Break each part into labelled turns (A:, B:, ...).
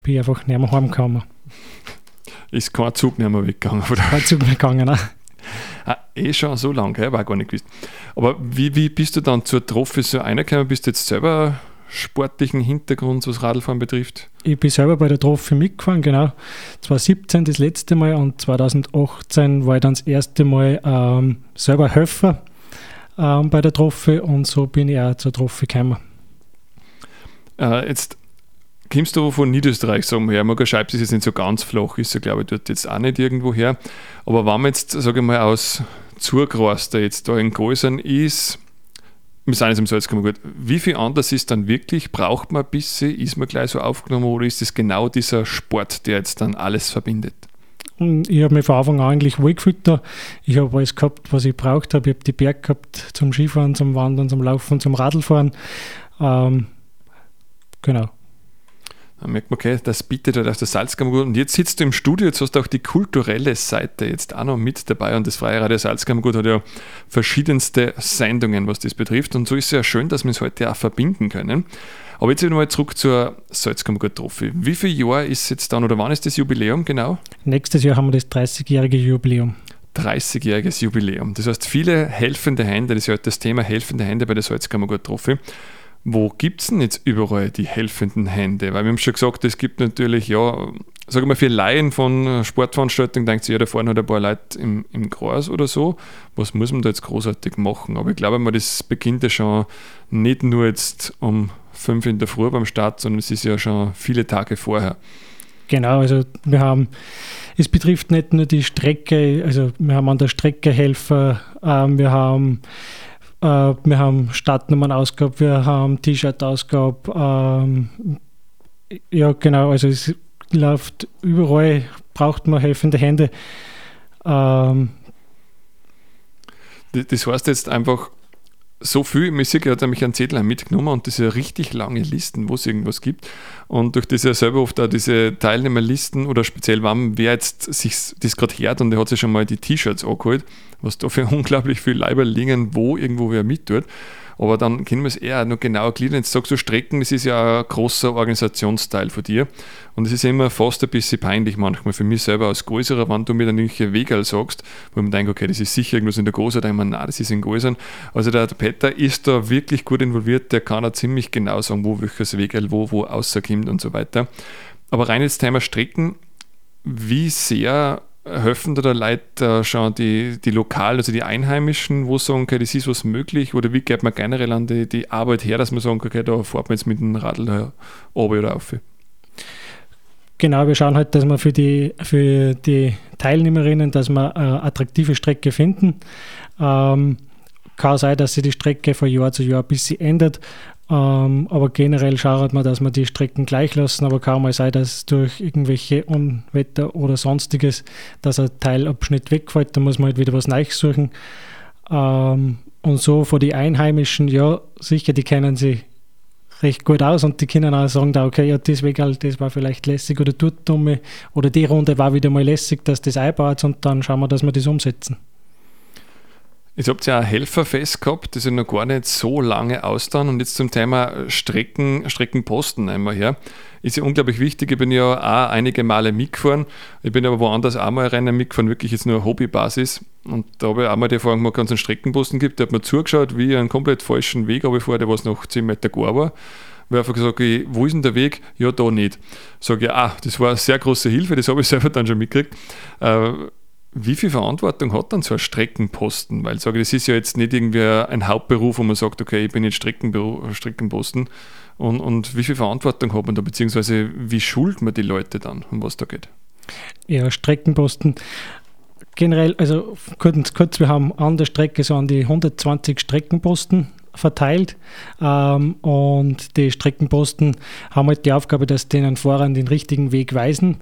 A: Bin einfach nicht mehr heimgekommen.
B: Ist kein Zug nicht mehr weggegangen, oder?
A: Kein Zug mehr gegangen, ne?
B: Schon so lange, gell? War gar nicht gewusst. Aber wie bist du dann zur Trophy so reingekommen? Bist du jetzt selber sportlichen Hintergrund, was Radlfahren betrifft?
A: Ich bin selber bei der Trophy mitgefahren, genau. 2017 das letzte Mal und 2018 war ich dann das erste Mal selber Helfer bei der Trophy und so bin ich auch zur Trophy gekommen.
B: Jetzt kommst du von Niederösterreich, sagen wir her. Magerscheibs ist jetzt nicht so ganz flach, ist ja, glaube ich, dort jetzt auch nicht irgendwo her. Aber wenn man jetzt, sage ich mal, aus Zugras, der jetzt da in Gäusern ist, wir sind jetzt im Salzkammergut, wie viel anders ist dann wirklich? Braucht man ein bisschen? Ist man gleich so aufgenommen oder ist es genau dieser Sport, der jetzt dann alles verbindet?
A: Ich habe mich von Anfang an eigentlich wohlgefühlt da. Ich habe alles gehabt, was ich braucht habe. Ich habe die Berge gehabt zum Skifahren, zum Wandern, zum Laufen, zum Radlfahren. Genau.
B: Dann merkt man, okay, das bietet halt aus der Salzkammergut. Und jetzt sitzt du im Studio, jetzt hast du auch die kulturelle Seite jetzt auch noch mit dabei. Und das Freie Radio Salzkammergut hat ja verschiedenste Sendungen, was das betrifft. Und so ist es ja schön, dass wir es heute auch verbinden können. Aber jetzt wieder mal zurück zur Salzkammergut-Trophy. Wie viele Jahre ist jetzt dann oder wann ist das Jubiläum genau?
A: Nächstes Jahr haben wir das 30-jährige Jubiläum.
B: 30-jähriges Jubiläum. Das heißt, viele helfende Hände, das ist ja heute das Thema helfende Hände bei der Salzkammergut-Trophy. Wo gibt es denn jetzt überall die helfenden Hände? Weil wir haben schon gesagt, es gibt natürlich, ja, sagen wir für Laien von Sportveranstaltungen, denkt sich, ja, da fahren halt ein paar Leute im Kreis oder so. Was muss man da jetzt großartig machen? Aber ich glaube mal, das beginnt ja schon nicht nur jetzt um 5 in der Früh beim Start, sondern es ist ja schon viele Tage vorher.
A: Genau, also es betrifft nicht nur die Strecke, also wir haben an der Strecke Helfer, wir haben Startnummernausgabe, wir haben T-Shirt-Ausgabe. Ja, genau, also es läuft überall, braucht man helfende Hände.
B: Das heißt jetzt einfach so viel, Musik hat nämlich einen Zettel mitgenommen und das sind ja richtig lange Listen, wo es irgendwas gibt. Und durch das ja selber oft auch diese Teilnehmerlisten oder speziell, wer jetzt sich das gerade hört und der hat sich schon mal die T-Shirts angeholt, was da für unglaublich viel Leiber liegen, wo irgendwo wer mit tut. Aber dann können wir es eher noch genauer gliedern. Jetzt sagst du Strecken, das ist ja ein großer Organisationsteil von dir. Und es ist ja immer fast ein bisschen peinlich manchmal für mich selber als Gäuserer, wenn du mir dann irgendwelche Wegerl sagst, wo man denkt, okay, das ist sicher irgendwas in der Gäuser, dann denkt man, nein, das ist in Gäusern. Also der Peter ist da wirklich gut involviert, der kann auch ziemlich genau sagen, wo welches Wegerl wo rauskommt und so weiter. Aber rein jetzt Thema Strecken, wie sehr helfen da Leute schon die Lokalen, also die Einheimischen, wo sagen, okay, das ist was möglich, oder wie geht man generell an die Arbeit her, dass man sagen, okay, da fährt man jetzt mit dem Radl da runter oder rauf?
A: Genau, wir schauen halt, dass wir für die Teilnehmerinnen, dass wir eine attraktive Strecke finden. Kann sein, dass sich die Strecke von Jahr zu Jahr ein bisschen ändert, aber generell schaut man, dass wir die Strecken gleich lassen, aber kann mal sein, dass durch irgendwelche Unwetter oder sonstiges, dass ein Teilabschnitt wegfällt, dann muss man halt wieder was Neues suchen. Und so von den Einheimischen, ja, sicher, die kennen sich recht gut aus und die können auch sagen, da, okay, ja, das Wegerl, das war vielleicht lässig oder dort dumme oder die Runde war wieder mal lässig, dass das einbaut und dann schauen wir, dass wir das umsetzen.
B: Jetzt habt ihr ja ein Helferfest gehabt, das ist noch gar nicht so lange ausdauern. Und jetzt zum Thema Streckenposten einmal her. Ist ja unglaublich wichtig. Ich bin ja auch einige Male mitgefahren. Ich bin aber woanders auch mal Rennen mitgefahren, wirklich jetzt nur auf Hobbybasis. Und da habe ich auch mal die Erfahrung gemacht, wenn es einen Streckenposten gibt, der hat mir zugeschaut, wie ich einen komplett falschen Weg fahre, der was noch 10 Meter gar war. Ich habe einfach gesagt, wo ist denn der Weg? Ja, da nicht. Sage ich, das war eine sehr große Hilfe, das habe ich selber dann schon mitgekriegt. Wie viel Verantwortung hat dann so ein Streckenposten? Weil ich sage, das ist ja jetzt nicht irgendwie ein Hauptberuf, wo man sagt, okay, ich bin jetzt Streckenposten. Und wie viel Verantwortung hat man da, beziehungsweise wie schult man die Leute dann, um was da geht?
A: Ja, Streckenposten. Generell, also kurz, wir haben an der Strecke so an die 120 Streckenposten verteilt und die Streckenposten haben halt die Aufgabe, dass denen Fahrern den richtigen Weg weisen.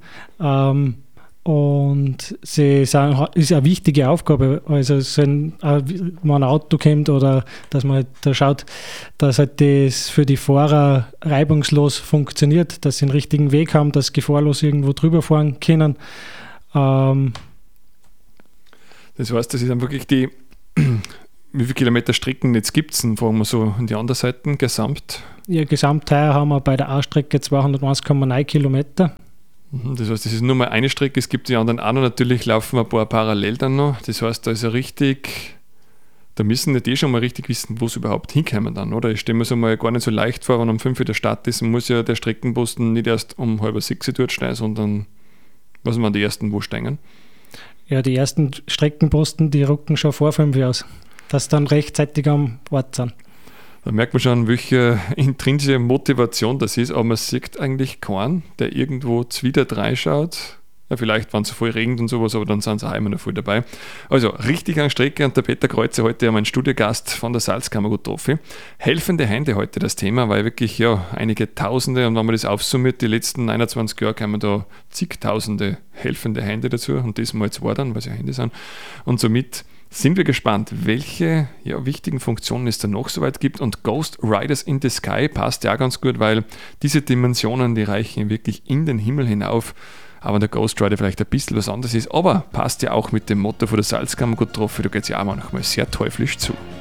A: Und ist eine wichtige Aufgabe, also wenn ein Auto kommt oder dass man halt da schaut, dass halt das für die Fahrer reibungslos funktioniert, dass sie den richtigen Weg haben, dass sie gefahrlos irgendwo drüber fahren können.
B: Das heißt, das ist dann wirklich wie viele Kilometer Streckennetz gibt es denn, fragen wir so in die andere Seite, gesamt?
A: Ja, gesamtheuer haben wir bei der A-Strecke 201,9 Kilometer.
B: Das heißt, das ist nur mal eine Strecke, es gibt die anderen auch noch, natürlich laufen ein paar parallel dann noch. Das heißt, da ist ja richtig, da müssen die schon mal richtig wissen, wo sie überhaupt hinkommen dann, oder? Ich stelle mir so mal gar nicht so leicht vor, wenn um 5 Uhr der Start ist, muss ja der Streckenposten nicht erst um 5:30 dort stehen, sondern was waren die ersten, wo stehen?
A: Ja, die ersten Streckenposten, die rücken schon vor 5 Uhr aus, dass sie dann rechtzeitig am Ort sind.
B: Da merkt man schon, welche intrinsische Motivation das ist, aber man sieht eigentlich keinen, der irgendwo wieder reinschaut. Ja, vielleicht, wenn es voll regnet und sowas, aber dann sind sie auch immer noch voll dabei. Also, richtig an Strecke, und der Peter Kreuzer heute ja mein Studiogast von der Salzkammer getroffen. Helfende Hände heute das Thema, weil wirklich ja einige Tausende, und wenn man das aufsummiert, die letzten 21 Jahre kamen da zigtausende helfende Hände dazu, und diesmal 2 dann, weil es ja Hände sind. Und somit sind wir gespannt, welche wichtigen Funktionen es da noch soweit gibt, und Ghost Riders in the Sky passt ja auch ganz gut, weil diese Dimensionen, die reichen wirklich in den Himmel hinauf, aber der Ghost Rider vielleicht ein bisschen was anderes ist, aber passt ja auch mit dem Motto von der Salzkammer gut drauf, da geht es ja auch manchmal sehr teuflisch zu.